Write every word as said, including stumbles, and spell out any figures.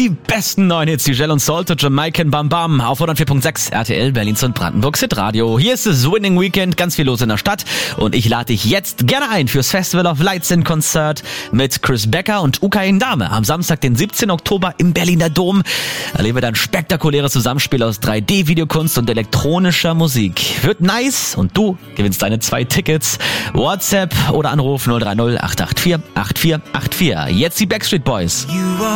Die besten neuen Hits, die Gel und Salt und Jamaican Bam Bam auf hundertvier Komma sechs R T L, Berlins und Brandenburgs Hitradio. Hier ist das Winning Weekend, ganz viel los in der Stadt und ich lade dich jetzt gerne ein fürs Festival of Lights in Konzert mit Chris Becker und Ukain Dame am Samstag, den siebzehnten Oktober im Berliner Dom. Erlebe dann spektakuläres Zusammenspiel aus drei D-Videokunst und elektronischer Musik. Wird nice und du gewinnst deine zwei Tickets. WhatsApp oder Anruf null drei null acht acht vier acht vier acht vier. Jetzt die Backstreet Boys.